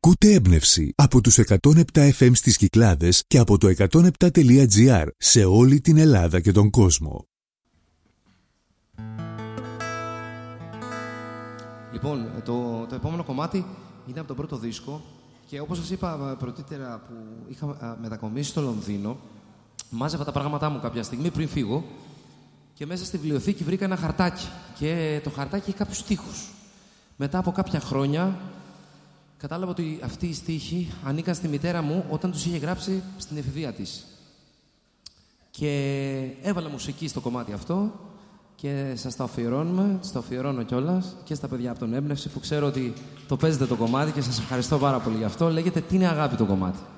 Ακούτε έμπνευση από τους 107 FM στις Κυκλάδες και από το 107.gr σε όλη την Ελλάδα και τον κόσμο. Λοιπόν, το επόμενο κομμάτι είναι από τον πρώτο δίσκο και όπως σας είπα πρωτήτερα που είχα μετακομίσει στο Λονδίνο, μάζευα τα πράγματά μου κάποια στιγμή πριν φύγω και μέσα στη βιβλιοθήκη βρήκα ένα χαρτάκι και το χαρτάκι έχει κάποιους στίχους. Μετά από κάποια χρόνια κατάλαβα ότι αυτοί οι στίχοι ανήκαν στη μητέρα μου όταν τους είχε γράψει στην εφηβεία της. Και έβαλα μουσική στο κομμάτι αυτό και σας τα αφιερώνω κιόλας και στα παιδιά από τον Έμπνευση που ξέρω ότι το παίζετε το κομμάτι και σας ευχαριστώ πάρα πολύ γι' αυτό. Λέγεται «Τι είναι αγάπη» το κομμάτι.